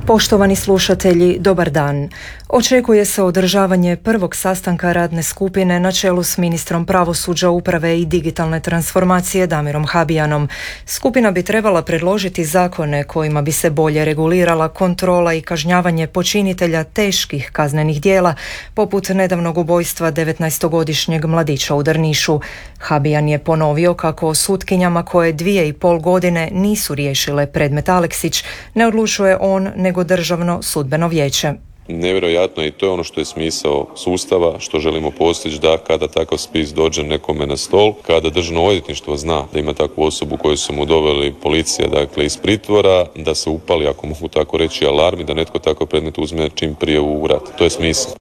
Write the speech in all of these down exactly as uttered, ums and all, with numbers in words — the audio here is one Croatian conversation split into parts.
Poštovani slušatelji, dobar dan. Očekuje se održavanje prvog sastanka radne skupine na čelu s ministrom pravosuđa, uprave i digitalne transformacije Damirom Habijanom. Skupina bi trebala predložiti zakone kojima bi se bolje regulirala kontrola i kažnjavanje počinitelja teških kaznenih djela, poput nedavnog ubojstva devetnaestogodišnjeg mladića u Drnišu. Habijan je ponovio kako o sutkinjama koje dvije i pol godine nisu riješile predmet Aleksić ne odlučuje on, nego Državno sudbeno vijeće. Nevjerojatno, i to je ono što je smisao sustava, što želimo postići, da kada takav spis dođe nekome na stol, kada Državno odvjetništvo zna da ima takvu osobu koju su mu doveli policija, dakle iz pritvora, da se upali, ako mogu tako reći, alarmi, da netko takav predmet uzme čim prije u rad. To je smisao.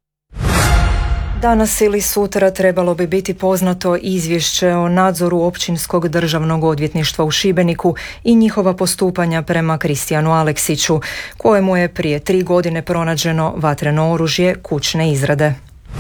Danas ili sutra trebalo bi biti poznato izvješće o nadzoru Općinskog državnog odvjetništva u Šibeniku i njihova postupanja prema Kristijanu Aleksiću, kojemu je prije tri godine pronađeno vatreno oružje kućne izrade.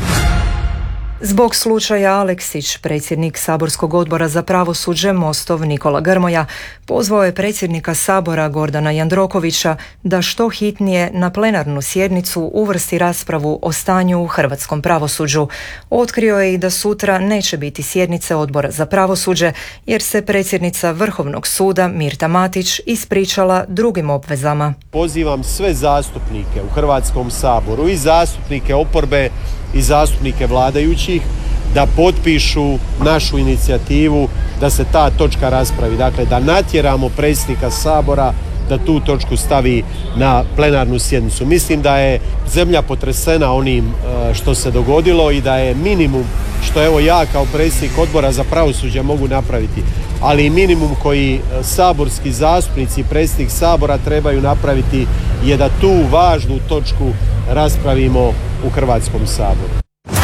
Zbog slučaja Aleksić, predsjednik Saborskog odbora za pravosuđe Mostov Nikola Grmoja pozvao je predsjednika Sabora Gordana Jandrokovića da što hitnije na plenarnu sjednicu uvrsti raspravu o stanju u hrvatskom pravosuđu. Otkrio je i da sutra neće biti sjednice odbora za pravosuđe jer se predsjednica Vrhovnog suda Mirta Matić ispričala drugim obvezama. Pozivam sve zastupnike u Hrvatskom saboru i zastupnike oporbe i zastupnike vladajućih da potpišu našu inicijativu da se ta točka raspravi. Dakle, da natjeramo predsjednika Sabora da tu točku stavi na plenarnu sjednicu. Mislim da je zemlja potresena onim što se dogodilo i da je minimum što evo ja kao predsjednik odbora za pravosuđe mogu napraviti, ali i minimum koji saborski zastupnici i predsjednik Sabora trebaju napraviti je da tu važnu točku raspravimo u Hrvatskom saboru.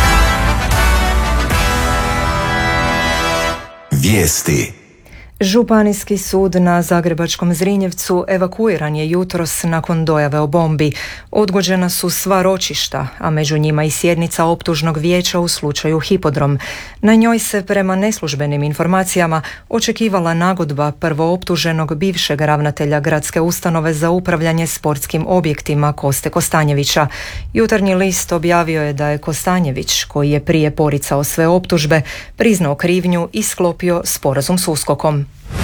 Vijesti. Županijski sud na zagrebačkom Zrinjevcu evakuiran je jutros nakon dojave o bombi. Odgođena su sva ročišta, a među njima i sjednica optužnog vijeća u slučaju Hipodrom. Na njoj se prema neslužbenim informacijama očekivala nagodba prvooptuženog bivšeg ravnatelja gradske ustanove za upravljanje sportskim objektima Koste Kostanjevića. Jutarnji list objavio je da je Kostanjević, koji je prije poricao sve optužbe, priznao krivnju i sklopio sporazum s USKOK-om.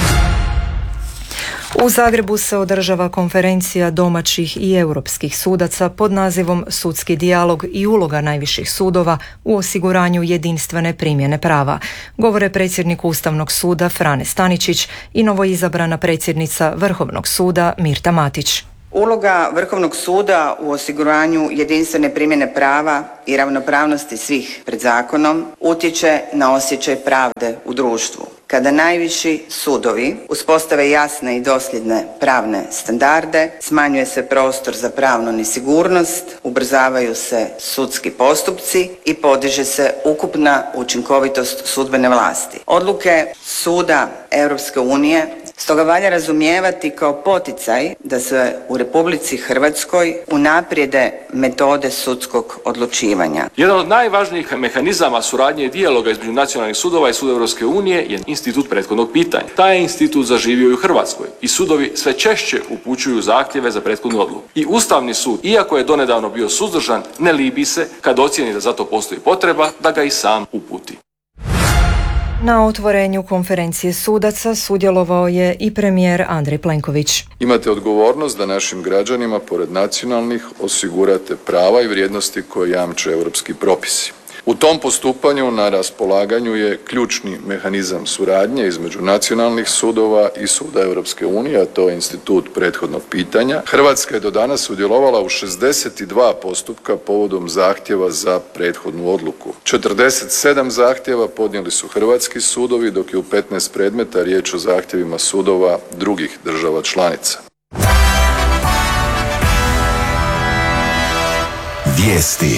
U Zagrebu se održava konferencija domaćih i europskih sudaca pod nazivom Sudski dijalog i uloga najviših sudova u osiguranju jedinstvene primjene prava. Govore predsjednik Ustavnog suda Frane Staničić i novoizabrana predsjednica Vrhovnog suda Mirta Matić. Uloga Vrhovnog suda u osiguranju jedinstvene primjene prava i ravnopravnosti svih pred zakonom utječe na osjećaj pravde u društvu. Kada najviši sudovi uspostave jasne i dosljedne pravne standarde, smanjuje se prostor za pravnu nesigurnost, ubrzavaju se sudski postupci i podiže se ukupna učinkovitost sudbene vlasti. Odluke Suda Europske unije stoga valja razumijevati kao poticaj da se u Republici Hrvatskoj unaprijede metode sudskog odlučivanja. Jedan od najvažnijih mehanizama suradnje i dijaloga između nacionalnih sudova i Suda Europske unije je institut prethodnog pitanja. Taj je institut zaživio i u Hrvatskoj i sudovi sve češće upućuju zahtjeve za prethodnu odluku. I Ustavni sud, iako je donedavno bio suzdržan, ne libi se kad ocijeni da za to postoji potreba da ga i sam uputi. Na otvorenju konferencije sudaca sudjelovao je i premijer Andrej Plenković. Imate odgovornost da našim građanima, pored nacionalnih, osigurate prava i vrijednosti koje jamče europski propisi. U tom postupanju na raspolaganju je ključni mehanizam suradnje između nacionalnih sudova i Suda Europske unije, a to je institut prethodnog pitanja. Hrvatska je do danas sudjelovala u šezdeset dva postupka povodom zahtjeva za prethodnu odluku. četrdeset sedam zahtjeva podnijeli su hrvatski sudovi, dok je u petnaest predmeta riječ o zahtjevima sudova drugih država članica. Vijesti.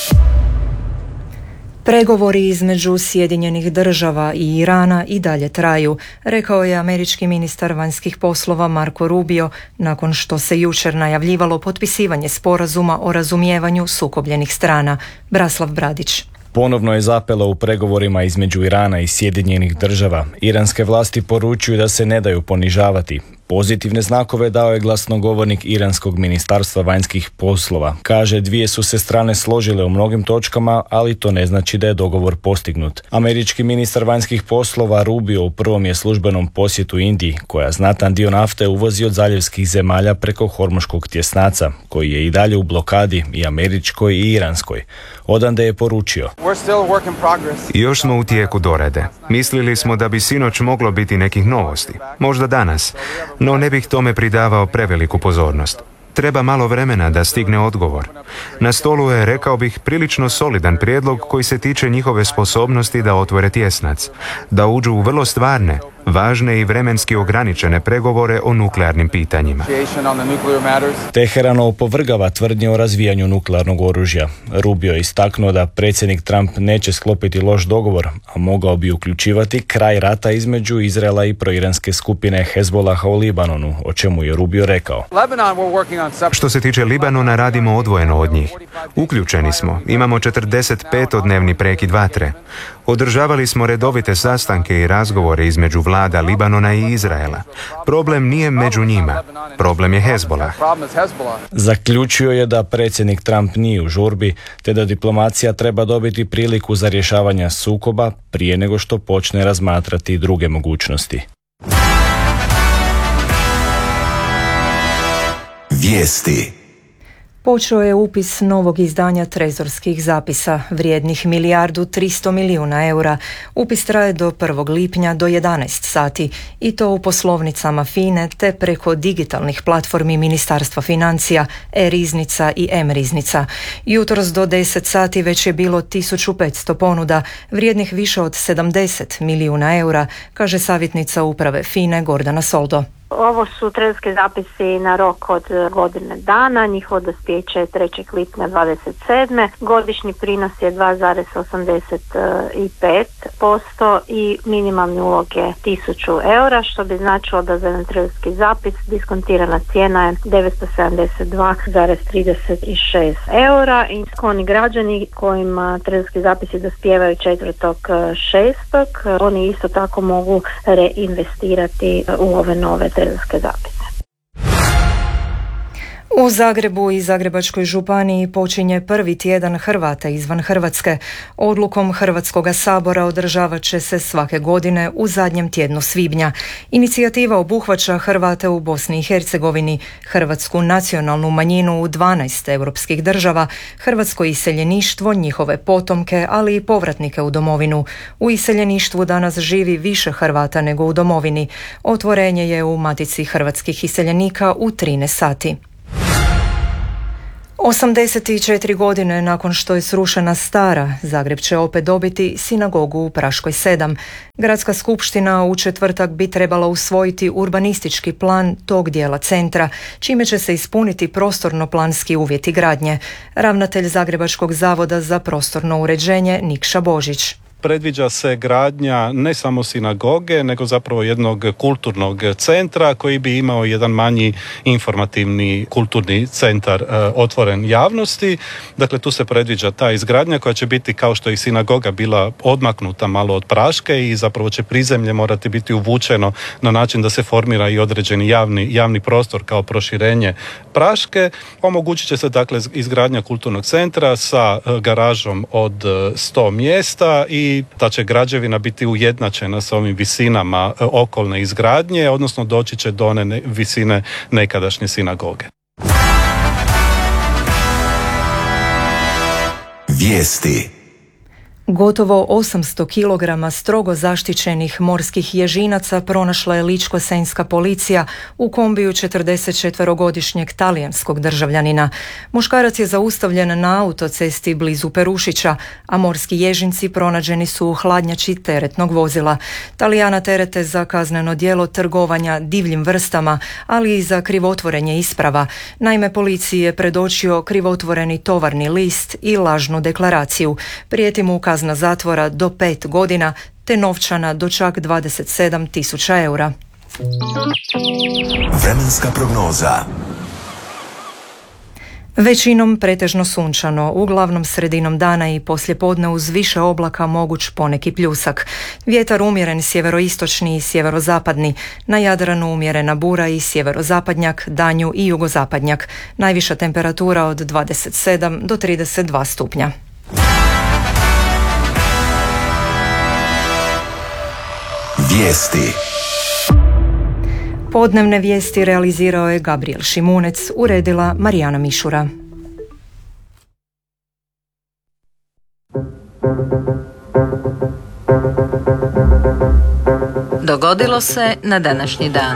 Pregovori između Sjedinjenih država i Irana i dalje traju, rekao je američki ministar vanjskih poslova Marco Rubio nakon što se jučer najavljivalo potpisivanje sporazuma o razumijevanju sukobljenih strana. Braslav Bradić. Ponovno je zapelo u pregovorima između Irana i Sjedinjenih država. Iranske vlasti poručuju da se ne daju ponižavati. Pozitivne znakove dao je glasnogovornik iranskog ministarstva vanjskih poslova. Kaže, dvije su se strane složile u mnogim točkama, ali to ne znači da je dogovor postignut. Američki ministar vanjskih poslova Rubio u prvom je službenom posjetu Indiji, koja znatan dio nafte uvozi od zaljevskih zemalja preko Hormuškog tjesnaca, koji je i dalje u blokadi i američkoj i iranskoj. Odande je poručio: Još smo u tijeku dorade. Mislili smo da bi sinoć moglo biti nekih novosti. Možda danas. No ne bih tome pridavao preveliku pozornost. Treba malo vremena da stigne odgovor. Na stolu je, rekao bih, prilično solidan prijedlog koji se tiče njihove sposobnosti da otvore tjesnac, da uđu u vrlo stvarne, važne i vremenski ograničene pregovore o nuklearnim pitanjima. Teheran opovrgava tvrdnje o razvijanju nuklearnog oružja. Rubio je istaknuo da predsjednik Trump neće sklopiti loš dogovor, a mogao bi uključivati kraj rata između Izraela i proiranske skupine Hezbolaha u Libanonu, o čemu je Rubio rekao: Što se tiče Libanona, radimo odvojeno od njih. Uključeni smo, imamo četrdeset petodnevni prekid vatre. Održavali smo redovite sastanke i razgovore između vlada Libanona i Izraela. Problem nije među njima. Problem je Hezbolah. Zaključio je da predsjednik Trump nije u žurbi, te da diplomacija treba dobiti priliku za rješavanje sukoba prije nego što počne razmatrati druge mogućnosti. Vijesti. Počeo je upis novog izdanja trezorskih zapisa vrijednih milijardu tristo milijuna eura. Upis traje do prvog lipnja do jedanaest sati i to u poslovnicama FINE te preko digitalnih platformi Ministarstva financija, e-riznica i m-riznica. Jutros do deset sati već je bilo tisuću petsto ponuda vrijednih više od sedamdeset milijuna eura, kaže savjetnica uprave FINE Gordana Soldo. Ovo su trezorski zapisi na rok od godine dana, njihovo dospijeće je trećeg lipnja dvadeset sedme. Godišnji prinos je dva zarez osamdeset pet posto i minimalni ulog je tisuću eura, što bi značilo da za jedan trezorski zapis diskontirana cijena je devetsto sedamdeset dva zarez trideset šest eura. I oni građani kojima trezorski zapisi dospijevaju četvrtog šestog oni isto tako mogu reinvestirati u ove nove trezorske zapise. U Zagrebu i Zagrebačkoj županiji počinje prvi tjedan Hrvata izvan Hrvatske. Odlukom Hrvatskog sabora održavat će se svake godine u zadnjem tjednu svibnja. Inicijativa obuhvaća Hrvate u Bosni i Hercegovini, hrvatsku nacionalnu manjinu u dvanaest europskih država, hrvatsko iseljeništvo, njihove potomke, ali i povratnike u domovinu. U iseljeništvu danas živi više Hrvata nego u domovini. Otvorenje je u Matici hrvatskih iseljenika u trinaest sati. osamdeset četiri godine nakon što je srušena stara, Zagreb će opet dobiti sinagogu u Praškoj sedam. Gradska skupština u četvrtak bi trebala usvojiti urbanistički plan tog dijela centra, čime će se ispuniti prostorno-planski uvjeti gradnje. Ravnatelj Zagrebačkog zavoda za prostorno uređenje Nikša Božić. Predviđa se gradnja ne samo sinagoge, nego zapravo jednog kulturnog centra koji bi imao jedan manji informativni kulturni centar e, otvoren javnosti. Dakle, tu se predviđa ta izgradnja koja će biti, kao što je i sinagoga bila odmaknuta malo od Praške, i zapravo će prizemlje morati biti uvučeno na način da se formira i određeni javni, javni prostor kao proširenje Praške. Omogućit će se dakle izgradnja kulturnog centra sa e, garažom od sto mjesta i ta će građevina biti ujednačena sa ovim visinama okolne izgradnje, odnosno doći će do one visine nekadašnje sinagoge. Vijesti. Gotovo osamsto kilograma strogo zaštićenih morskih ježinaca pronašla je ličko-senjska policija u kombiju četrdesetčetverogodišnjeg talijanskog državljanina. Muškarac je zaustavljen na autocesti blizu Perušića, a morski ježinci pronađeni su u hladnjači teretnog vozila. Talijana terete za kazneno djelo trgovanja divljim vrstama, ali i za krivotvorenje isprava. Naime, policiji je predočio krivotvoreni tovarni list i lažnu deklaraciju. Prijeti mu kazna zatvora do pet godina te novčana do čak dvadeset sedam tisuća eura. Vremenska prognoza. Većinom pretežno sunčano, uglavnom sredinom dana i poslijepodne uz više oblaka moguć poneki pljusak. Vjetar umjeren sjeveroistočni i sjeverozapadni, na Jadranu umjerena bura i sjeverozapadnjak, danju i jugozapadnjak. Najviša temperatura od dvadeset sedam do trideset dva stupnja. Vijesti. Podnevne vijesti realizirao je Gabriel Šimunec, uredila Marijana Mišura. Dogodilo se na današnji dan.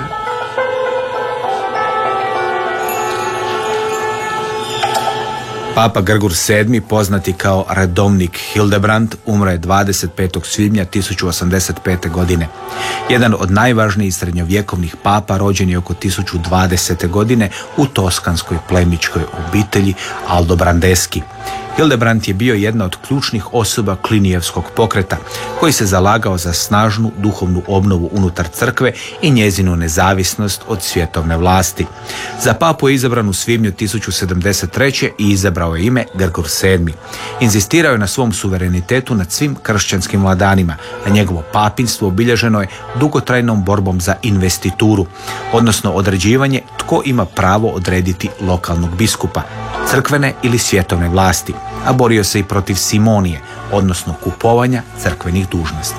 Papa Grgur sedmi, poznati kao redovnik Hildebrand, umro je dvadeset petog svibnja tisuću osamdeset pete. godine. Jedan od najvažnijih srednjovjekovnih papa, rođen je oko tisuću dvadesete. godine u toskanskoj plemićkoj obitelji Aldobrandeski. Hildebrand je bio jedna od ključnih osoba Klinijevskog pokreta, koji se zalagao za snažnu duhovnu obnovu unutar crkve i njezinu nezavisnost od svjetovne vlasti. Za papu je izabran u svibnju tisuću sedamdeset treće. i izabrao je ime Grgur sedmi. Inzistirao je na svom suverenitetu nad svim kršćanskim vladanima, a njegovo papinstvo obilježeno je dugotrajnom borbom za investituru, odnosno određivanje tko ima pravo odrediti lokalnog biskupa, crkvene ili svjetovne vlasti, a borio se i protiv simonije, odnosno kupovanja crkvenih dužnosti.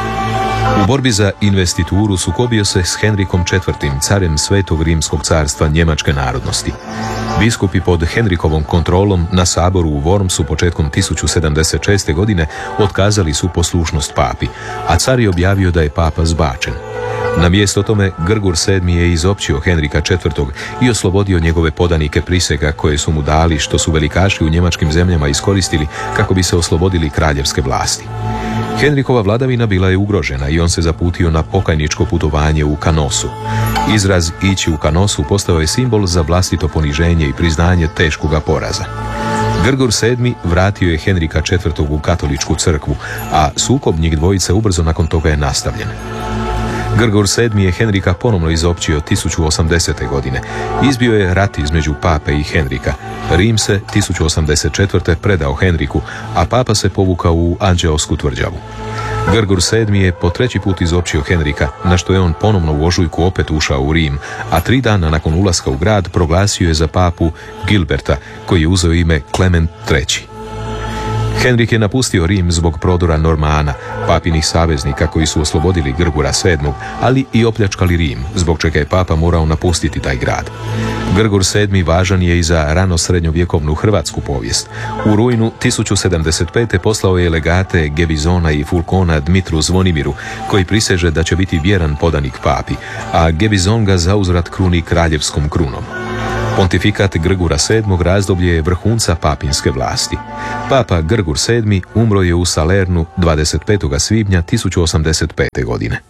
U borbi za investituru sukobio se s Henrikom četvrtim, carem Svetog Rimskog carstva njemačke narodnosti. Biskupi pod Henrikovom kontrolom na saboru u Wormsu početkom tisuću sedamdeset šeste. godine otkazali su poslušnost papi, a car je objavio da je papa zbačen. Na mjesto tome Grgur sedmi je izopćio Henrika četvrtog. i oslobodio njegove podanike prisega koje su mu dali, što su velikaši u njemačkim zemljama iskoristili kako bi se oslobodili kraljevske vlasti. Henrikova vladavina bila je ugrožena i on se zaputio na pokajničko putovanje u Kanosu. Izraz ići u Kanosu postao je simbol za vlastito poniženje i priznanje teškoga poraza. Grgur sedmi vratio je Henrika četvrtog. u katoličku crkvu, a sukob njih dvojice ubrzo nakon toga je nastavljen. Grgur sedmi je Henrika ponovno izopćio tisuću osamdesete. godine. Izbio je rat između pape i Henrika. Rim se tisuću osamdeset četvrte. predao Henriku, a papa se povukao u Anđeosku tvrđavu. Grgur sedmi je po treći put izopćio Henrika, na što je on ponovno u ožujku opet ušao u Rim, a tri dana nakon ulaska u grad proglasio je za papu Gilberta, koji je uzeo ime Klement treći. Henrik je napustio Rim zbog prodora Normana, papinih saveznika koji su oslobodili Grgura sedmog. ali i opljačkali Rim, zbog čega je papa morao napustiti taj grad. Grgur sedmi važan je i za rano srednjovjekovnu hrvatsku povijest. U rujnu tisuću sedamdeset pete. poslao je legate Gebizona i Fulkona Dmitru Zvonimiru, koji priseže da će biti vjeran podanik papi, a Gebizon ga zauzvrat kruni kraljevskom krunom. Pontifikat Grgura sedmog. razdoblje je vrhunca papinske vlasti. Papa Grgur sedmi. umro je u Salernu dvadeset petog svibnja tisuću osamdeset pete. godine.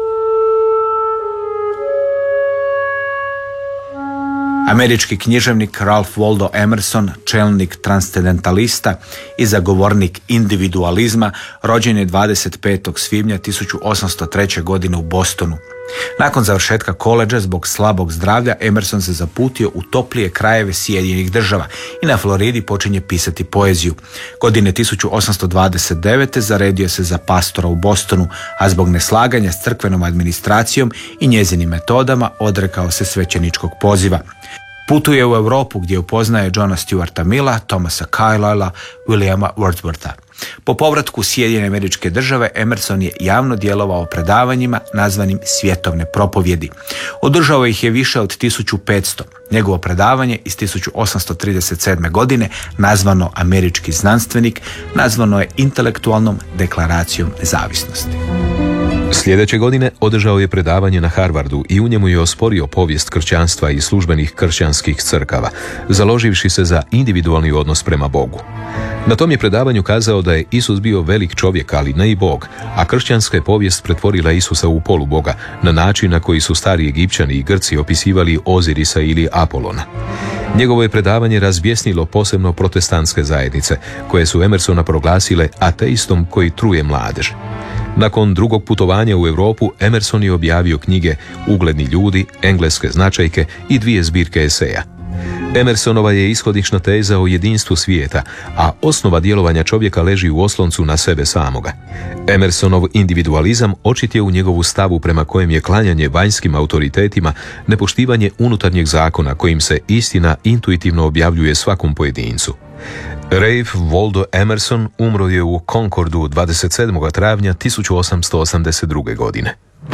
Američki književnik Ralph Waldo Emerson, čelnik transcendentalista i zagovornik individualizma, rođen je dvadeset petog svibnja tisuću osamsto treće. godine u Bostonu. Nakon završetka koledža zbog slabog zdravlja, Emerson se zaputio u toplije krajeve Sjedinjenih država i na Floridi počinje pisati poeziju. Godine tisuću osamsto dvadeset devete. zaredio se za pastora u Bostonu, a zbog neslaganja s crkvenom administracijom i njezinim metodama odrekao se svećeničkog poziva. Putuje u Europu gdje upoznaje Johna Stuarta Milla, Thomasa Carlyla, Williama Wordswortha. Po povratku u Sjedinjene Američke Države, Emerson je javno djelovao predavanjima nazvanim svjetovne propovjedi. Održao ih je više od tisuću petsto. Njegovo predavanje iz tisuću osamsto trideset sedme. godine, nazvano Američki znanstvenik, nazvano je intelektualnom deklaracijom nezavisnosti. Sljedeće godine održao je predavanje na Harvardu i u njemu je osporio povijest kršćanstva i službenih kršćanskih crkava, založivši se za individualni odnos prema Bogu. Na tom je predavanju kazao da je Isus bio velik čovjek, ali ne i Bog, a kršćanska je povijest pretvorila Isusa u poluboga, na način na koji su stari Egipćani i Grci opisivali Ozirisa ili Apolona. Njegovo je predavanje razbjesnilo posebno protestantske zajednice, koje su Emersona proglasile ateistom koji truje mladež. Nakon drugog putovanja u Europu, Emerson je objavio knjige Ugledni ljudi, Engleske značajke i dvije zbirke eseja. Emersonova je ishodišna teza o jedinstvu svijeta, a osnova djelovanja čovjeka leži u osloncu na sebe samoga. Emersonov individualizam očit je u njegovu stavu prema kojem je klanjanje vanjskim autoritetima nepoštivanje unutarnjeg zakona kojim se istina intuitivno objavljuje svakom pojedincu. Ralph Waldo Emerson umro je u Concordu dvadeset sedmog travnja tisuću osamsto osamdeset druge. godine.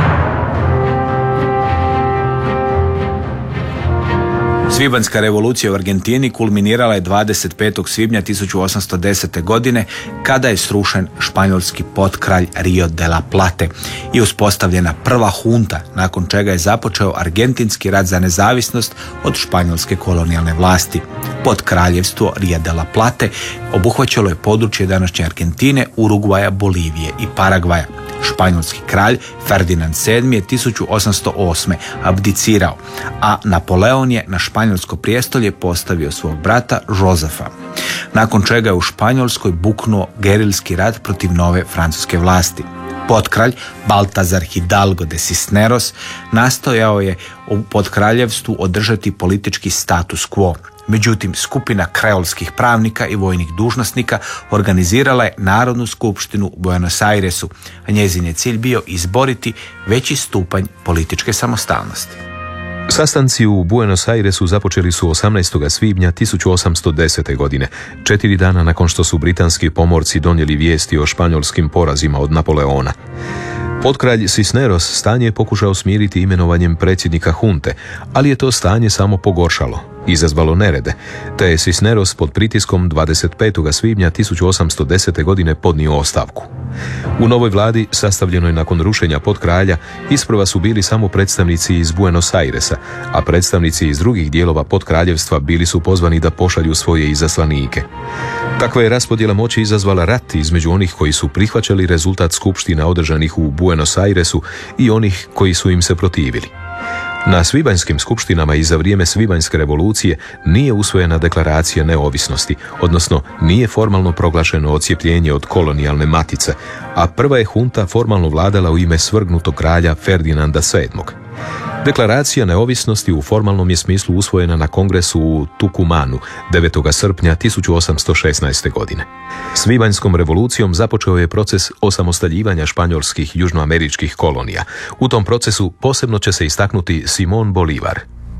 Svibanjska revolucija u Argentini kulminirala je dvadeset petog svibnja tisuću osamsto desete. godine kada je srušen španjolski potkralj Rio de la Plate i uspostavljena prva hunta, nakon čega je započeo argentinski rat za nezavisnost od španjolske kolonijalne vlasti. Potkraljevstvo Rio de la Plate obuhvaćalo je područje današnje Argentine, Urugvaja, Bolivije i Paragvaja. Španjolski kralj Ferdinand sedmi je tisuću osamsto osme. abdicirao, a Napoleon je na španjolsko prijestolje postavio svog brata Josefa, nakon čega je u Španjolskoj buknuo gerilski rat protiv nove francuske vlasti. Potkralj Baltazar Hidalgo de Cisneros nastojao je u potkraljevstvu održati politički status quo. Međutim, skupina kreolskih pravnika i vojnih dužnosnika organizirala je Narodnu skupštinu u Buenos Airesu, a njezin je cilj bio izboriti veći stupanj političke samostalnosti. Sastanci u Buenos Airesu započeli su osamnaestog svibnja tisuću osamsto desete. godine, četiri dana nakon što su britanski pomorci donijeli vijesti o španjolskim porazima od Napoleona. Potkralj Cisneros stanje je pokušao smiriti imenovanjem predsjednika hunte, ali je to stanje samo pogoršalo, izazvalo nerede, te je Cisneros pod pritiskom dvadeset petog svibnja tisuću osamsto desete. godine podnio ostavku. U novoj vladi, sastavljenoj nakon rušenja potkralja, isprva su bili samo predstavnici iz Buenos Airesa, a predstavnici iz drugih dijelova potkraljevstva bili su pozvani da pošalju svoje izaslanike. Takva je raspodjela moći izazvala rat između onih koji su prihvaćali rezultat skupština održanih u Buenos Airesu i onih koji su im se protivili. Na svibanjskim skupštinama i za vrijeme Svibanjske revolucije nije usvojena deklaracija neovisnosti, odnosno nije formalno proglašeno odcijepljenje od kolonijalne matice, a prva je hunta formalno vladala u ime svrgnutog kralja Ferdinanda sedmog. Deklaracija neovisnosti u formalnom je smislu usvojena na kongresu u Tucumanu devetog srpnja tisuću osamsto šesnaeste. godine. Svibanjskom revolucijom započeo je proces osamostaljivanja španjolskih južnoameričkih kolonija. U tom procesu posebno će se istaknuti Simón Bolívar.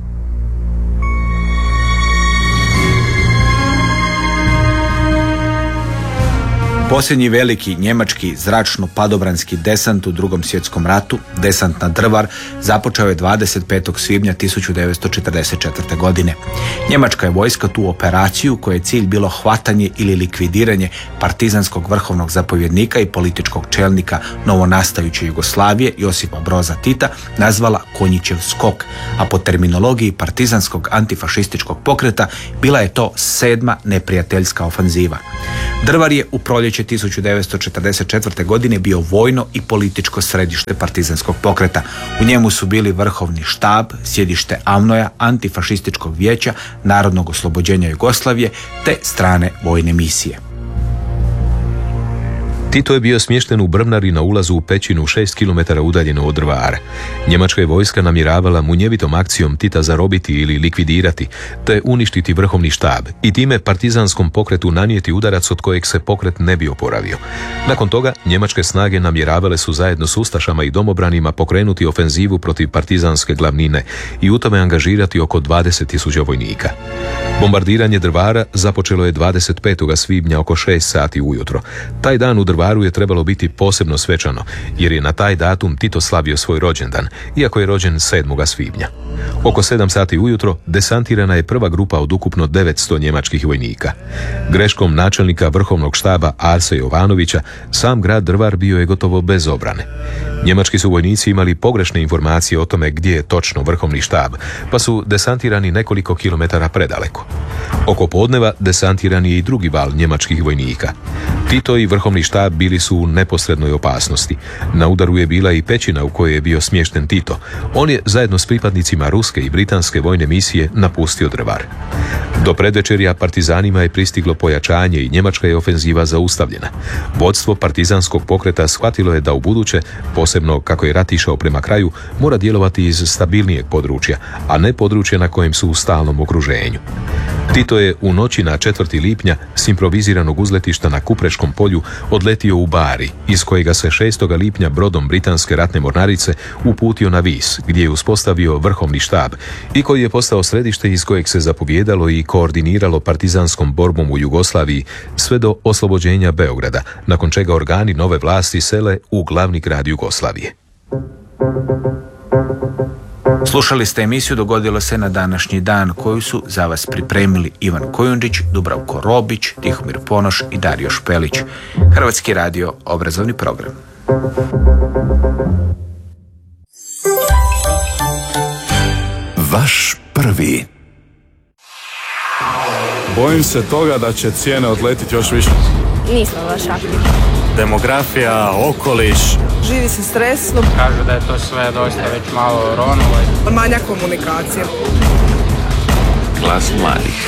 Posljednji veliki njemački zračno-padobranski desant u Drugom svjetskom ratu, desant na Drvar, započeo je dvadeset petog svibnja tisuću devetsto četrdeset četvrte. godine. Njemačka je vojska tu operaciju, koje je cilj bilo hvatanje ili likvidiranje partizanskog vrhovnog zapovjednika i političkog čelnika novonastajuće Jugoslavije Josipa Broza Tita, nazvala Konjićev skok, a po terminologiji partizanskog antifašističkog pokreta bila je to sedma neprijateljska ofanziva. Drvar je u proljeće tisuću devetsto četrdeset četvrte. godine bio vojno i političko središte partizanskog pokreta. U njemu su bili vrhovni štab, sjedište AMNOja, antifašističkog vijeća, Narodnog oslobođenja Jugoslavije te strane vojne misije. Tito je bio smješten u Brvnari na ulazu u pećinu šest kilometara udaljeno od Drvara. Njemačka je vojska namjeravala munjevitom akcijom Tita zarobiti ili likvidirati, te uništiti vrhovni štab i time partizanskom pokretu nanijeti udarac od kojeg se pokret ne bi oporavio. Nakon toga, njemačke snage namjeravale su zajedno s ustašama i domobranima pokrenuti ofenzivu protiv partizanske glavnine i u tome angažirati oko dvadeset tisuća vojnika. Bombardiranje Drvara započelo je dvadeset petog svibnja oko šest sati ujutro. Taj dan u Drvaru je trebalo biti posebno svečano, jer je na taj datum Tito slavio svoj rođendan, iako je rođen sedmog svibnja. Oko sedam sati ujutro desantirana je prva grupa od ukupno devetsto njemačkih vojnika. Greškom načelnika vrhovnog štaba Arse Jovanovića, sam grad Drvar bio je gotovo bez obrane. Njemački su vojnici imali pogrešne informacije o tome gdje je točno vrhovni štab, pa su desantirani nekoliko kilometara predaleko. Oko podneva desantiran je i drugi val njemačkih vojnika. Tito i vrhovni štab bili su u neposrednoj opasnosti. Na udaru je bila i pećina u kojoj je bio smješten Tito. On je zajedno s pripadnicima ruske i britanske vojne misije napustio Drvar. Do predvečerja partizanima je pristiglo pojačanje i njemačka je ofenziva zaustavljena. Vodstvo partizanskog pokreta shvatilo je da u buduće, posebno kako je rat išao prema kraju, mora djelovati iz stabilnijeg područja, a ne područja na kojem su u stalnom okruženju. Tito je u noći na četvrtog lipnja s improviziranog uzletišta na Kupreškom polju odletio u Bari, iz kojega se šestog lipnja brodom britanske ratne mornarice uputio na Vis, gdje je uspostavio vrhovni štab i koji je postao središte iz kojeg se zapovjedalo i koordiniralo partizanskom borbom u Jugoslaviji sve do oslobođenja Beograda, nakon čega organi nove vlasti sele u glavni grad Jugoslavije. Slušali ste emisiju Dogodilo se na današnji dan, koju su za vas pripremili Ivan Kojundžić, Dubravko Robić, Tihomir Ponoš i Dario Špelić. Hrvatski radio, obrazovni program. Vaš prvi. Bojim se toga da će cijene odletiti još više. Nismo baš aktivni. Demografija, okoliš. Živi se stresno. Kažu da je to sve dosta već malo ronovo. Manja komunikacija. Glas mladih.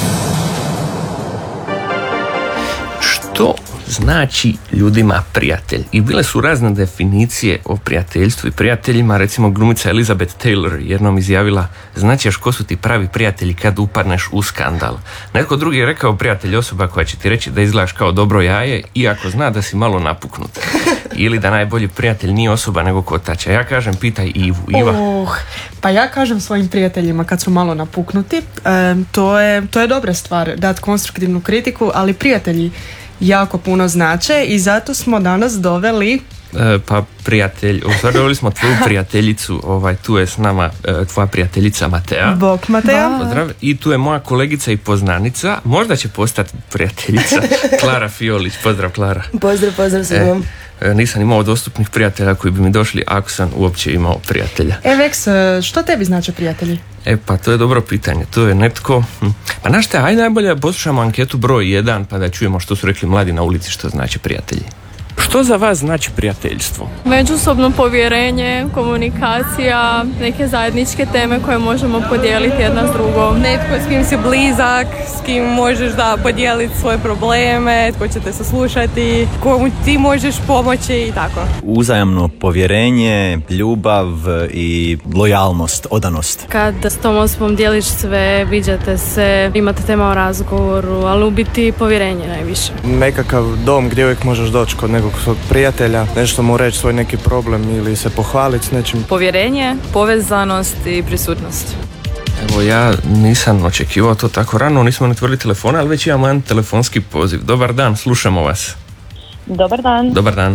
Što znači ljudima prijatelj? I bile su razne definicije o prijateljstvu i prijateljima. Recimo glumica Elizabeth Taylor jednom izjavila: znaćeš ko su ti pravi prijatelji kad upadneš u skandal. Netko drugi je rekao: prijatelj osoba koja će ti reći da izgledaš kao dobro jaje iako zna da si malo napuknut. Ili da najbolji prijatelj nije osoba nego kotača. Ja kažem pitaj Ivu. Iva. Oh, pa ja kažem svojim prijateljima kad su malo napuknuti, e, to je, to je dobra stvar, dati konstruktivnu kritiku, ali prijatelji jako puno znače i zato smo danas doveli E, pa prijatelj, u stvari doveli smo tvoju prijateljicu, ovaj, tu je s nama e, tvoja prijateljica Matea. Bok Matea. Pozdrav. I tu je moja kolegica i poznanica, možda će postati prijateljica, Klara Fiolić. Pozdrav, Klara. Pozdrav, pozdrav svima. E, e, nisam imao dostupnih prijatelja koji bi mi došli ako sam uopće imao prijatelja. E, Veks, što tebi znači prijatelji? E pa to je dobro pitanje, to je netko, hm. pa znaš šta, aj najbolje poslušamo anketu broj jedan pa da čujemo što su rekli mladi na ulici što znači prijatelji. Što za vas znači prijateljstvo? Međusobno povjerenje, komunikacija, neke zajedničke teme koje možemo podijeliti jedna s drugom. Netko s kim si blizak, s kim možeš da podijeliti svoje probleme, tko će te saslušati, komu ti možeš pomoći i tako. Uzajamno povjerenje, ljubav i lojalnost, odanost. Kad s tom osobom dijeliš sve, viđate se, imate tema o razgovoru, ali u biti povjerenje najviše. Nekakav dom gdje uvijek možeš doći kod nekog svog prijatelja, nešto mu reći svoj neki problem ili se pohvaliti s nečim. Povjerenje, povezanost i prisutnost. Evo ja nisam očekivao to tako rano, nismo ne otvorili telefona, ali već imamo jedan telefonski poziv. Dobar dan, slušamo vas. Dobar dan. Dobar dan.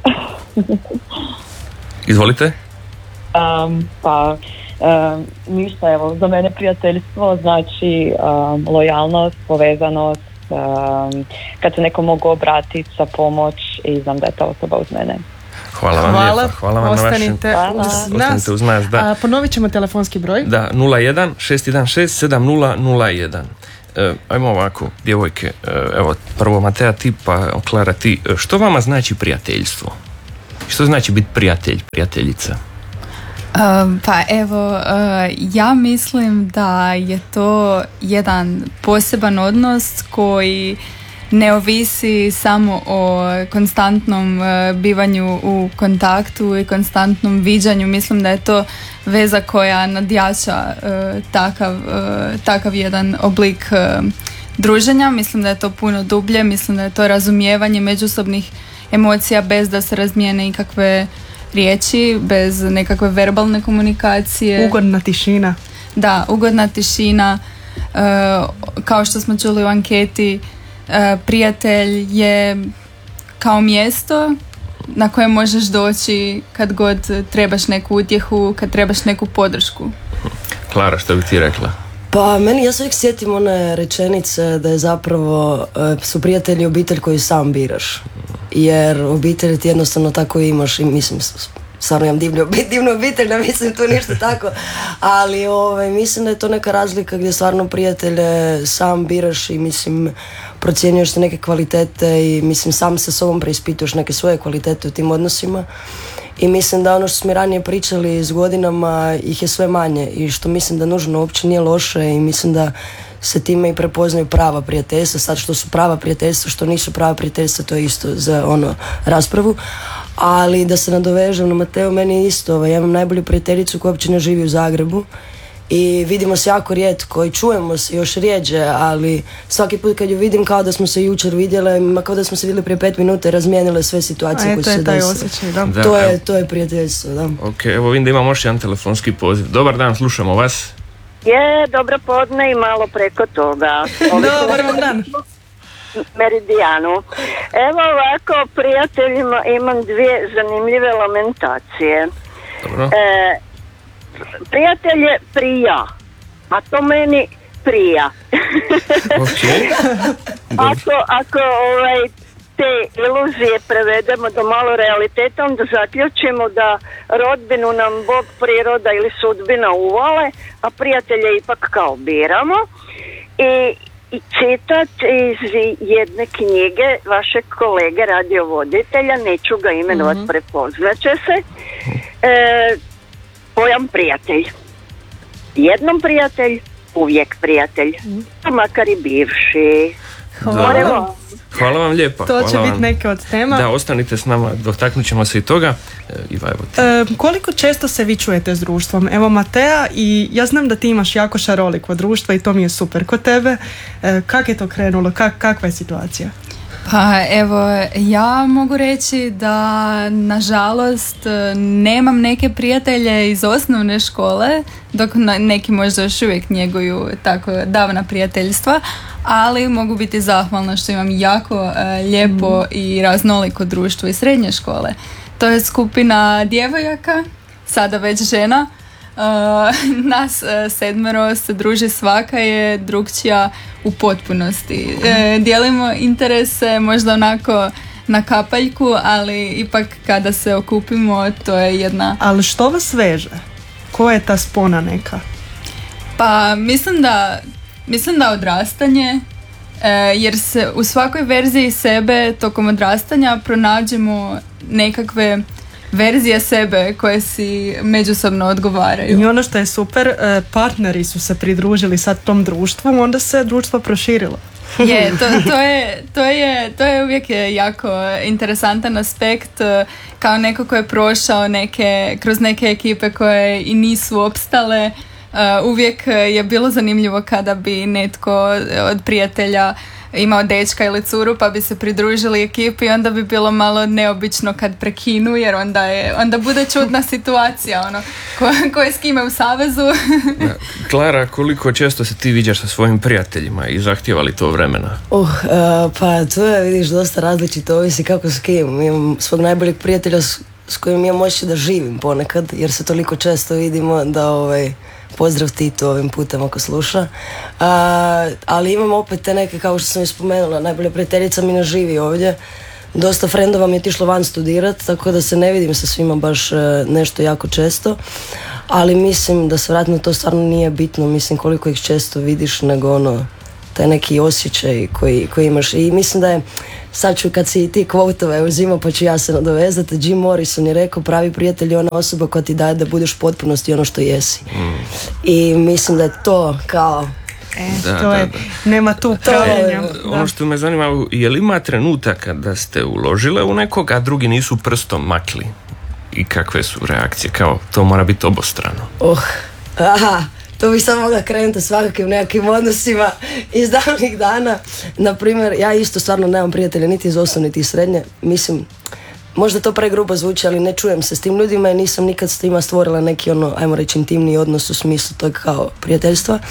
Izvolite. Um, pa um, ništa, evo, za mene prijateljstvo znači um, lojalnost, povezanost, um, kad se nekom mogu obratiti za pomoć i znam da je ta osoba uz mene. Hvala vam Hvala, lijepa. Hvala vam ostanite, na vašem... uz nas. Ostanite uz nas, da. A, ponovit ćemo telefonski broj. Da, nula jedan šest jedan šest sedam nula nula jedan. E, ajmo ovako, djevojke, e, evo, prvo Matea ti, pa Klara ti. E, što vama znači prijateljstvo? Što znači biti prijatelj, prijateljica? Uh, pa evo, uh, ja mislim da je to jedan poseban odnos koji ne ovisi samo o konstantnom uh, bivanju u kontaktu i konstantnom viđanju. Mislim da je to veza koja nadjača uh, takav, uh, takav jedan oblik uh, druženja. Mislim da je to puno dublje, mislim da je to razumijevanje međusobnih emocija bez da se razmijene ikakve riječi, bez nekakve verbalne komunikacije. Ugodna tišina. Da, ugodna tišina. E, kao što smo čuli u anketi, e, prijatelj je kao mjesto na koje možeš doći kad god trebaš neku utjehu, kad trebaš neku podršku. Klara, što bi ti rekla? Pa meni, ja se uvijek sjetim one rečenice da je zapravo su prijatelji obitelj koju sam biraš. Jer obitelj ti jednostavno tako imaš i mislim stvarno imam divnu, divnu obitelj, ne mislim tu ništa tako, ali ovaj, mislim da je to neka razlika gdje stvarno prijatelje sam biraš i mislim procjenjuješ te neke kvalitete i mislim sam sa sobom preispituješ neke svoje kvalitete u tim odnosima i mislim da ono što smo ranije pričali s godinama ih je sve manje i što mislim da nužno uopće nije loše i mislim da se time i prepoznaju prava prijateljstva. Sad što su prava prijateljstva, što nisu prava prijateljstva, to je isto za ono raspravu. Ali da se nadovežem na Mateo, meni je isto, ovaj, ja imam najbolju prijateljicu koja uopće ne živi u Zagrebu i vidimo se jako rijetko i čujemo se još rijeđe, ali svaki put kad ju vidim kao da smo se jučer vidjele, kao da smo se vidjeli prije pet minuta i razmijenile sve situacije koje su se desile. Da, to, je, to je prijateljstvo, da. Ok, evo vidim da imamo još jedan telefonski poziv. Dobar dan, slušamo vas. Je, dobro podne i malo preko toga. Dobar vam dan. Meridijanu. Evo ovako, prijateljima imam dvije zanimljive lamentacije. Dobro. E, prijatelj je prija, a to meni prija. Okay. ako ako ovaj, te iluzije prevedemo do malo realiteta, onda zaključimo da rodbinu nam Bog, priroda ili sudbina uvale, a prijatelje ipak kao biramo. I, i citat iz jedne knjige vašeg kolege radiovoditelja, neću ga imenovat, mm-hmm. prepoznaće se, e, pojam prijatelj. Jednom prijatelj, uvijek prijatelj, a makar i bivši. Hvala. Hvala vam lijepa. To će Hvala biti neke od tema. Da, ostanite s nama, dotaknut ćemo se i toga. E, Iva, evo ti. E, koliko često se vi čujete s društvom? Evo Matea, i ja znam da ti imaš jako šaroliko društvo i to mi je super kod tebe. E, kak je to krenulo? Kak, kakva je situacija? Pa evo, ja mogu reći da nažalost nemam neke prijatelje iz osnovne škole, dok neki možda još uvijek njeguju tako davna prijateljstva, ali mogu biti zahvalna što imam jako uh, lijepo mm. i raznoliko društvo iz srednje škole. To je skupina djevojaka, sada već žena. Uh, nas uh, sedmero se druži, svaka je drugčija u potpunosti. Uh, dijelimo interese možda onako na kapaljku, ali ipak kada se okupimo to je jedna... Ali što vas veže? Koja je ta spona neka? Pa mislim da mislim da odrastanje, uh, jer se u svakoj verziji sebe tokom odrastanja pronađemo nekakve verzije sebe koje si međusobno odgovaraju. I ono što je super, partneri su se pridružili sad tom društvu, onda se društvo proširilo. Je, to, to, je, to, je, to je uvijek jako interesantan aspekt, kao neko ko je prošao neke, kroz neke ekipe koje i nisu opstale. Uvijek je bilo zanimljivo kada bi netko od prijatelja imao dečka ili curu pa bi se pridružili ekipi i onda bi bilo malo neobično kad prekinu, jer onda je onda bude čudna situacija, ono, ko, ko je s kime u savezu. Da. Klara, koliko često se ti viđaš sa svojim prijateljima i zahtijeva li to vremena? Uh, uh, pa to je, vidiš, dosta različito, ovisi kako s kim. Imam svog najboljeg prijatelja s, s kojim imam moći da živim ponekad, jer se toliko često vidimo da ovaj pozdrav Tito ovim putem ako sluša. Uh, ali imam opet te neke, kao što sam i spomenula, najbolja prijateljica mi ne živi ovdje. Dosta frendova mi je otišlo van studirat, tako da se ne vidim sa svima baš uh, nešto jako često. Ali mislim da se vratno to stvarno nije bitno, mislim koliko ih često vidiš, nego ono, taj neki osjećaj koji, koji imaš. I mislim da je, sad ću kad si ti kvotove uzimao pa ću ja se nadovezati, Jim Morrison je rekao, pravi prijatelj je ona osoba koja ti daje da budeš u potpunosti ono što jesi. Mm. I mislim da je to kao... E, da, to je, da, da. Nema tu pravljenja. Ono što me zanima, je li ima trenutaka da ste uložile u nekog, a drugi nisu prstom makli? I kakve su reakcije? Kao, to mora biti obostrano. Oh, aha. To bih samo mogla krenuti svakakvim nekakvim odnosima iz davnih dana. Naprimjer, ja isto stvarno nemam prijatelja niti iz osnovne niti iz srednje. Mislim, možda to pregrubo zvuči, ali ne čujem se s tim ljudima i nisam nikad s tima stvorila neki ono, ajmo reći, intimni odnos u smislu tog kao prijateljstva.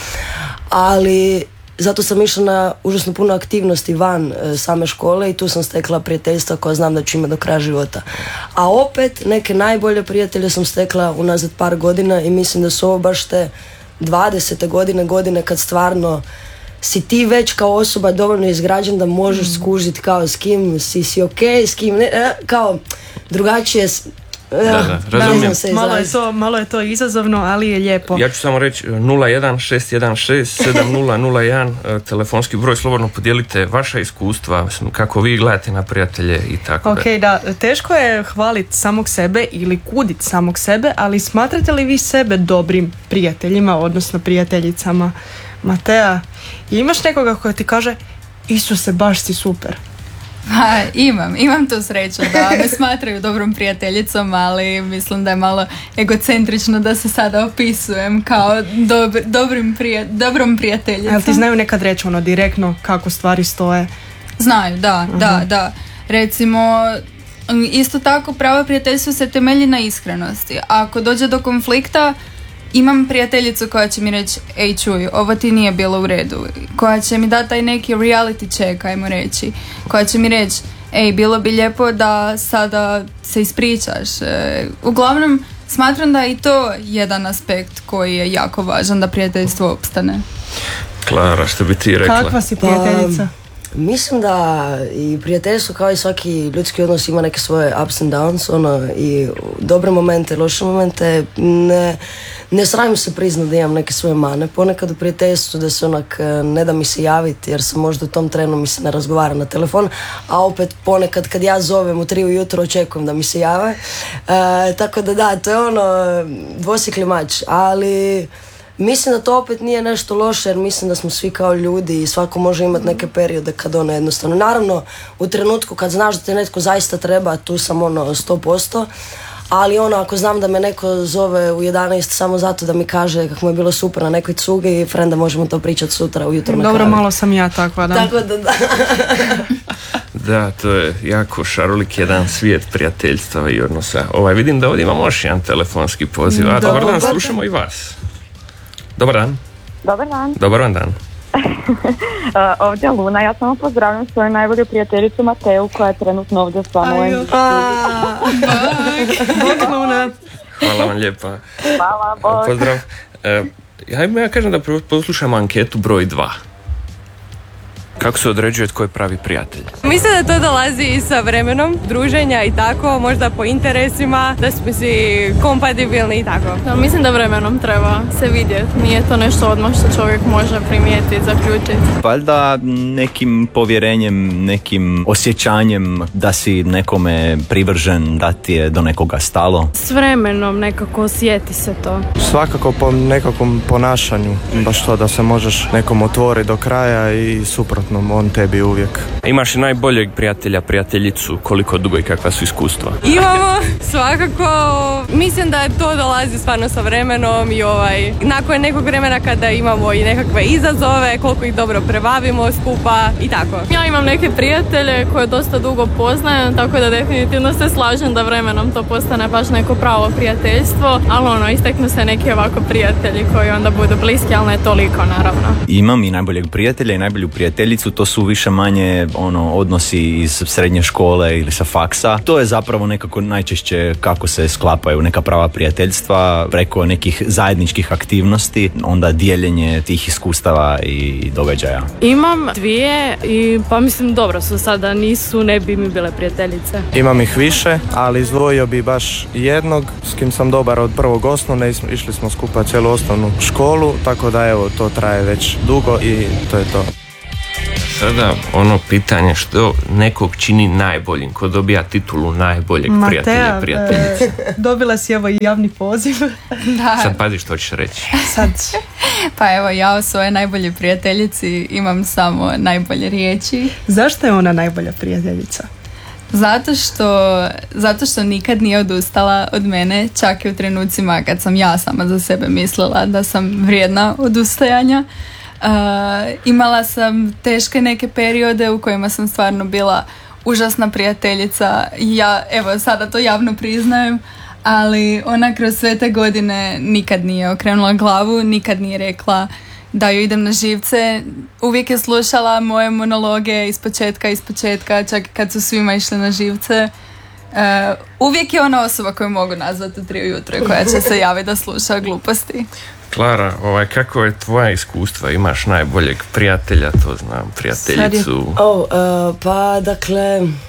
Ali zato sam išla na užasno puno aktivnosti van e, same škole i tu sam stekla prijateljstva koja znam da ću imati do kraja života. A opet neke najbolje prijatelje sam stekla unazad par godina i mislim da su ovo baš te dvadesete godine, godine kad stvarno si ti već kao osoba dovoljno izgrađen da možeš mm. skužiti kao s kim si, si ok, s kim ne, kao drugačije Da, da, razumijem. Da, malo, je to, malo je to izazovno, ali je lijepo. Ja ću samo reći nula jedan šest jedan šest sedam nula nula jedan, telefonski broj, slobodno podijelite vaša iskustva, kako vi gledate na prijatelje i tako Ok, da. da, teško je hvaliti samog sebe ili kuditi samog sebe, ali smatrate li vi sebe dobrim prijateljima, odnosno prijateljicama? Matea, imaš nekoga koja ti kaže Isuse, baš si super? Pa, imam, imam tu sreću da me smatraju dobrom prijateljicom, ali mislim da je malo egocentrično da se sada opisujem kao dob, dobrim prija, dobrom prijateljicom. Ali ti znaju nekad reći ono direktno kako stvari stoje? Znaju, da, uh-huh. da, da. Recimo, isto tako pravo prijateljstvo se temelji na iskrenosti. Ako dođe do konflikta, imam prijateljicu koja će mi reći, ej čuj, ovo ti nije bilo u redu, koja će mi dati taj neki reality check, ajmo reći, koja će mi reći, ej, bilo bi lijepo da sada se ispričaš. E, uglavnom, smatram da je i to jedan aspekt koji je jako važan da prijateljstvo opstane. Klara, što bi ti rekla? Kakva si prijateljica? Pa, mislim da i prijateljstvo kao i svaki ljudski odnos ima neke svoje ups and downs, ono, i dobre momente, loše momente. Ne, ne sramim se priznat da imam neke svoje mane. Ponekad u prijateljstvu da se onak ne da mi se javiti jer sam možda u tom trenu mi se ne razgovara na telefon, a opet ponekad kad ja zovem u tri ujutro očekujem da mi se jave. E, tako da da, to je ono dvosjekli mač, ali mislim da to opet nije nešto loše jer mislim da smo svi kao ljudi i svako može imati neke periode kad ono jednostavno. Naravno, u trenutku kad znaš da te netko zaista treba, tu sam ono sto posto, ali ono ako znam da me neko zove u jedanaest samo zato da mi kaže kako mu je bilo super na nekoj cugi i frenda možemo to pričati sutra ujutro na kavi. Dobro, malo sam ja takva, da. Tako da da. Da, to je jako šarolik jedan svijet prijateljstva i odnosa. Ovaj, vidim da ovdje imamo još jedan telefonski poziv. A, dobar dan, slušamo i vas. Dobar dan. Dobar dan. Dobar vam dan. Ovdje je Luna, ja samo pozdravljam svoju najbolju prijateljicu Mateu koja je trenutno ovdje s vama. Bog Luna. Hvala vam lijepa. Hvala, bog. Pozdrav. E, ja, ja kažem da poslušamo anketu broj dva. Kako se određuje tko je pravi prijatelj? Mislim da to dolazi i sa vremenom druženja i tako, možda po interesima, da smo si kompatibilni i tako. No, mislim da vremenom treba se vidjeti, nije to nešto odmah što čovjek može primijetiti, zaključiti. Valjda nekim povjerenjem, nekim osjećanjem da si nekome privržen, da ti je do nekoga stalo. S vremenom nekako osjeti se to. Svakako po nekakvom ponašanju, baš to da se možeš nekom otvoriti do kraja i suprotno. On tebi uvijek. Imaš i najboljeg prijatelja, prijateljicu, koliko dugo i kakva su iskustva? Imamo, svakako. Mislim da to dolazi stvarno sa vremenom i ovaj, nakon nekog vremena kada imamo i nekakve izazove, koliko ih dobro prebavimo skupa i tako. Ja imam neke prijatelje koje dosta dugo poznajem, tako da definitivno se slažem da vremenom to postane baš neko pravo prijateljstvo, ali ono, isteknu se neki ovako prijatelji koji onda budu bliski, ali ne toliko naravno. Imam i najboljeg prijatelja i najbolju prijateljicu. To su više manje ono, odnosi iz srednje škole ili sa faksa. To je zapravo nekako najčešće kako se sklapaju neka prava prijateljstva preko nekih zajedničkih aktivnosti, onda dijeljenje tih iskustava i događaja. Imam dvije i pa mislim dobro su sada, nisu, ne bi mi bile prijateljice. Imam ih više, ali izdvojio bi baš jednog s kim sam dobar od prvog osnovne, išli smo skupa cijelu osnovnu školu, tako da evo to traje već dugo i to je to. Sada ono pitanje što nekog čini najboljim, ko dobija titulu najboljeg Matea, prijatelja, prijateljice. E, dobila si evo i javni poziv. Da. Sad pazi što hoćeš reći. Sad. Pa evo, ja o svojoj najboljoj prijateljici imam samo najbolje riječi. Zašto je ona najbolja prijateljica? Zato što, zato što nikad nije odustala od mene, čak i u trenucima kad sam ja sama za sebe mislila da sam vrijedna odustajanja. Uh, imala sam teške neke periode u kojima sam stvarno bila užasna prijateljica. Ja evo sada to javno priznajem, ali ona kroz sve te godine nikad nije okrenula glavu, nikad nije rekla da joj idem na živce. Uvijek je slušala moje monologe iz početka, iz početka, čak kad su svima išli na živce. Uh, uvijek je ona osoba koju mogu nazvati u tri ujutro i koja će se javiti da sluša gluposti. Klara, ovaj, kako je tvoja iskustva? Imaš najboljeg prijatelja, to znam, prijateljicu? Oh, uh, pa dakle,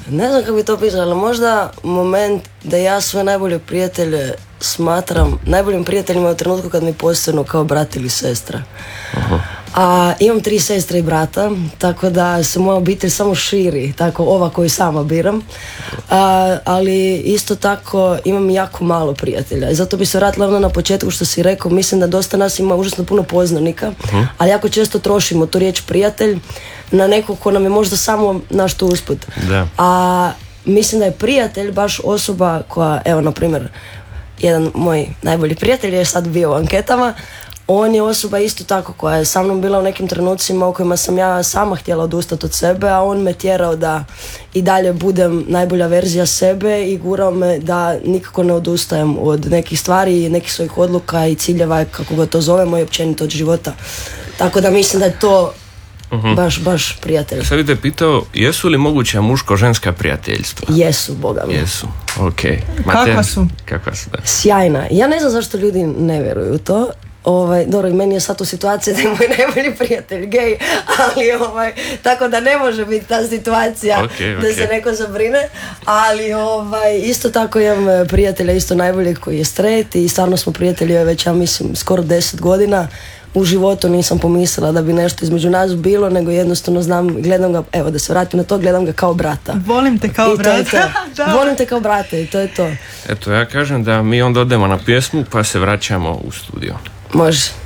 ne znam kako bi to pisala, ali možda moment da ja svoje najbolje prijatelje smatram najboljim prijateljima u trenutku kad mi postanu kao brat ili sestra. Aha. A imam tri sestre i brata, tako da se moja obitelj samo širi, tako ova koju sama biram. A, ali isto tako imam jako malo prijatelja i zato bi se vratila ono na početku što si rekao, mislim da dosta nas ima užasno puno poznanika, uh-huh. ali jako često trošimo tu riječ prijatelj na nekog ko nam je možda samo naš tu usput. Da. A mislim da je prijatelj baš osoba koja, evo na primjer, jedan moj najbolji prijatelj je sad bio u anketama. On je osoba isto tako koja je sa mnom bila u nekim trenucima u kojima sam ja sama htjela odustati od sebe, a on me tjerao da i dalje budem najbolja verzija sebe i gurao me da nikako ne odustajem od nekih stvari i nekih svojih odluka i ciljeva, kako ga to zovemo, i općenito od života. Tako da mislim da je to uh-huh. baš, baš prijatelj. Sad bih te pitao, jesu li moguća muško-ženska prijateljstva? Jesu, boga mi. Jesu, ok. Kakva su? Kakva su, da. Sjajna. Ja ne znam zašto ljudi ne vjeruju u to. Ovaj, dobro, i meni je sad u situaciji da je moj najbolji prijatelj gej, ali ovaj, tako da ne može biti ta situacija okay, da okay. se neko zabrine, ali ovaj, isto tako imam prijatelja isto najboljeg koji je straight i stvarno smo prijatelji već, ja mislim, skoro deset godina. U životu nisam pomislila da bi nešto između nas bilo, nego jednostavno znam, gledam ga, evo da se vratim na to, gledam ga kao brata. Volim te kao I brata. Volim te kao brata i to je to. Eto, ja kažem da mi onda odemo na pjesmu pa se vraćamo u studio. Može.